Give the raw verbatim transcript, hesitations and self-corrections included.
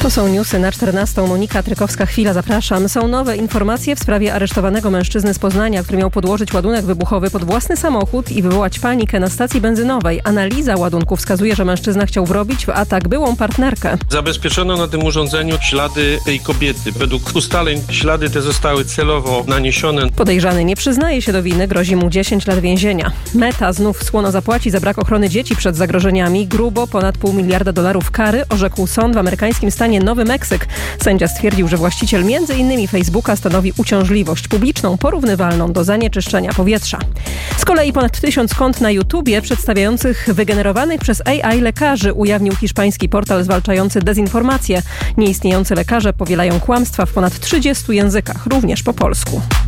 To są newsy na czternastą. Monika Trykowska-Chwila, zapraszam. Są nowe informacje w sprawie aresztowanego mężczyzny z Poznania, który miał podłożyć ładunek wybuchowy pod własny samochód i wywołać panikę na stacji benzynowej. Analiza ładunku wskazuje, że mężczyzna chciał wrobić w atak byłą partnerkę. Zabezpieczono na tym urządzeniu ślady tej kobiety. Według ustaleń ślady te zostały celowo naniesione. Podejrzany nie przyznaje się do winy, grozi mu dziesięć lat więzienia. Meta znów słono zapłaci za brak ochrony dzieci przed zagrożeniami. Grubo ponad pół miliarda dolarów kary orzekł sąd w amerykańskim stanie Nowy Meksyk. Sędzia stwierdził, że właściciel między innymi Facebooka stanowi uciążliwość publiczną porównywalną do zanieczyszczenia powietrza. Z kolei ponad tysiąc kont na YouTubie przedstawiających wygenerowanych przez A I lekarzy ujawnił hiszpański portal zwalczający dezinformację. Nieistniejący lekarze powielają kłamstwa w ponad trzydziestu językach, również po polsku.